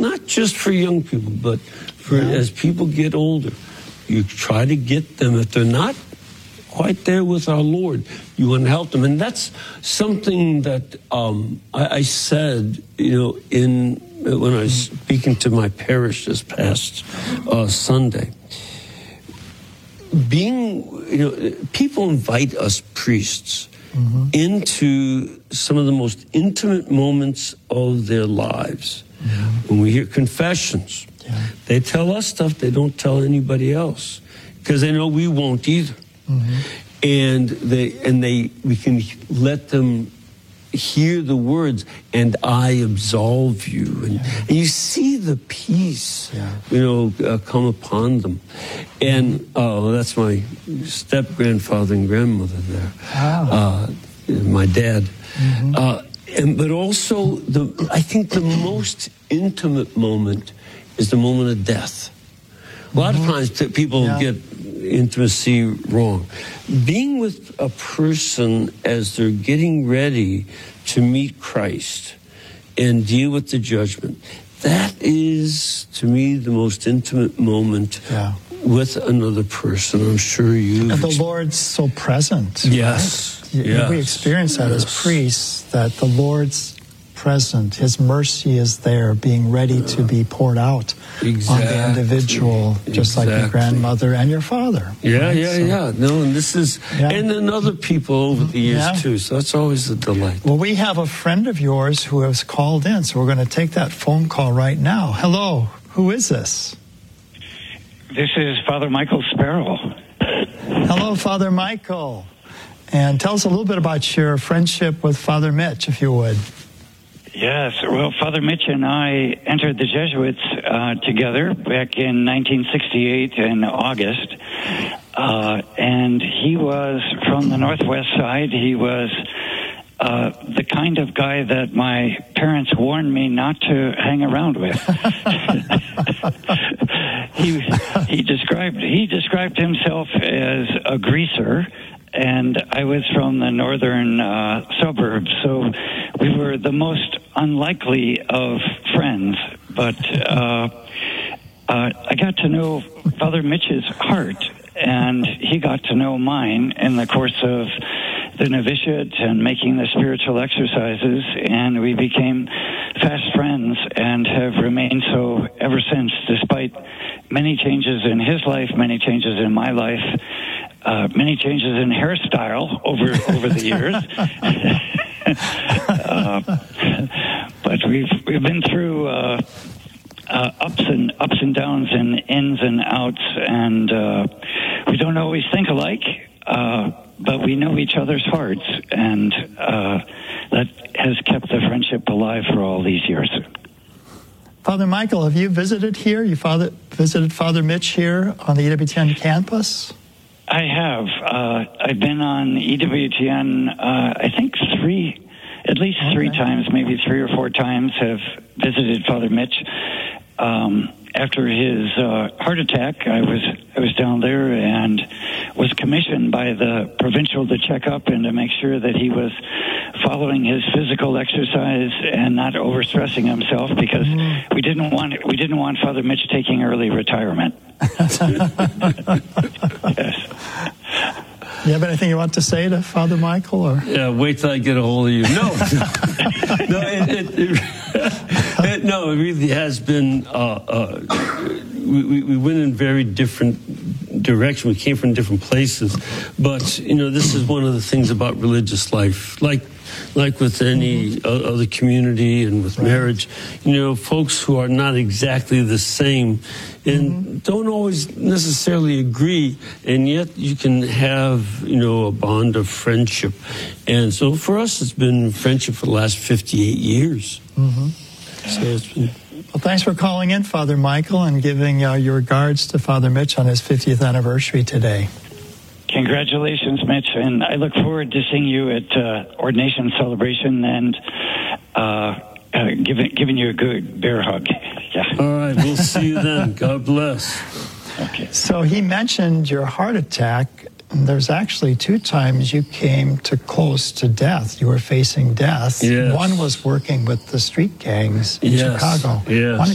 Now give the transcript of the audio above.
not just for young people, but for as people get older, you try to get them, if they're not quite there with our Lord, you want to help them. And that's something that I said, when I was speaking to my parish this past Sunday. People invite us priests into some of the most intimate moments of their lives. When we hear confessions, they tell us stuff they don't tell anybody else because they know we won't either. And we can let them hear the words, and I absolve you. And you see the peace, come upon them. And that's my step-grandfather and grandmother there. Wow. My dad. But also, I think the most intimate moment is the moment of death. A lot of times people get intimacy wrong. Being with a person as they're getting ready to meet Christ and deal with the judgment, that is, to me, the most intimate moment with another person. I'm sure you... And the Lord's so present. Yes. Right? Yes. We experience that as priests, that the Lord's present, His mercy is there, being ready to be poured out on the individual, just like your grandmother and your father. No, and this is, and then other people over the years too, so it's always a delight. Well, we have a friend of yours who has called in, so we're going to take that phone call right now. Hello, who is this? This is Father Michael Sparrow. Hello, Father Michael. And tell us a little bit about your friendship with Father Mitch, if you would. Yes, well, Father Mitch and I entered the Jesuits together back in 1968 in August, and he was from the Northwest side. He was the kind of guy that my parents warned me not to hang around with. He described himself as a greaser, and I was from the northern suburbs, so we were the most unlikely of friends. But I got to know Father Mitch's heart, and he got to know mine in the course of the novitiate and making the spiritual exercises, and we became fast friends and have remained so ever since, despite many changes in his life, many changes in my life, many changes in hairstyle over the years. But we've been through ups and downs and ins and outs, and we don't always think alike, but we know each other's hearts, and that has kept the friendship alive for all these years. Father Michael, have you visited here? You visited Father Mitch here on the EWTN campus? I have. I've been on EWTN, I think at least three times, maybe 3 or 4 times, have visited Father Mitch. After his heart attack, I was down there and was commissioned by the provincial to check up and to make sure that he was following his physical exercise and not overstressing himself, because we didn't want Father Mitch taking early retirement. Yes. You have anything you want to say to Father Michael? Or? Yeah, wait till I get a hold of you. No, no, it really has been. We went in very different direction. We came from different places, but this is one of the things about religious life, like with any other community and with marriage. Folks who are not exactly the same and don't always necessarily agree, and yet you can have a bond of friendship. And so for us, it's been friendship for the last 58 years. So it's been. Well, thanks for calling in, Father Michael, and giving your regards to Father Mitch on his 50th anniversary today. Congratulations, Mitch, and I look forward to seeing you at ordination celebration and giving you a good bear hug. Yeah. All right, we'll see you then. God bless. Okay. So he mentioned your heart attack. There's actually 2 times you came to close to death. You were facing death. Yes. One was working with the street gangs in Yes. Chicago. Yes. Why don't